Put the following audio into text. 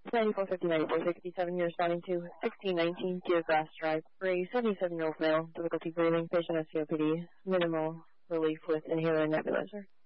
9459 467, you're responding to 1619 Deergrass Drive for a 77-year-old male, difficulty breathing, patient has COPD, minimal relief with inhaler and nebulizer.